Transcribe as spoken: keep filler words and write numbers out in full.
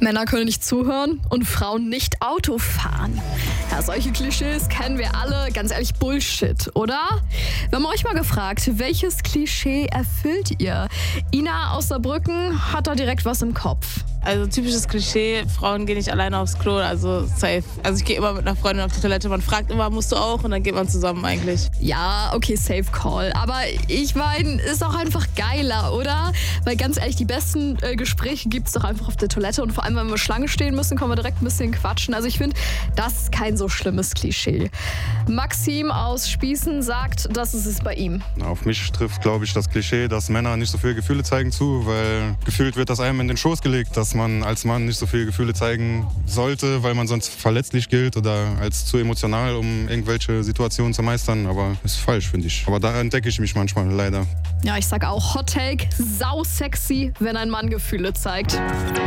Männer können nicht zuhören und Frauen nicht Auto fahren. Ja, solche Klischees kennen wir alle. Ganz ehrlich, Bullshit, oder? Wir haben euch mal gefragt, welches Klischee erfüllt ihr? Ina aus Saarbrücken hat da direkt was im Kopf. Also typisches Klischee, Frauen gehen nicht alleine aufs Klo, also safe. Also ich gehe immer mit einer Freundin auf die Toilette, man fragt immer, musst du auch? Und dann geht man zusammen eigentlich. Ja, okay, safe call. Aber ich meine, ist auch einfach geiler, oder? Weil ganz ehrlich, die besten äh, Gespräche gibt es doch einfach auf der Toilette. Und vor allem, wenn wir Schlange stehen müssen, können wir direkt ein bisschen quatschen. Also ich finde, das ist kein so schlimmes Klischee. Maxim aus Spießen sagt, das ist es bei ihm. Auf mich trifft, glaube ich, das Klischee, dass Männer nicht so viele Gefühle zeigen zu, weil gefühlt wird das einem in den Schoß gelegt, dass man als Mann nicht so viele Gefühle zeigen sollte, weil man sonst verletzlich gilt oder als zu emotional, um irgendwelche Situationen zu meistern. Aber ist falsch, finde ich. Aber da entdecke ich mich manchmal leider. Ja, ich sag auch Hot Take, sau sexy, wenn ein Mann Gefühle zeigt.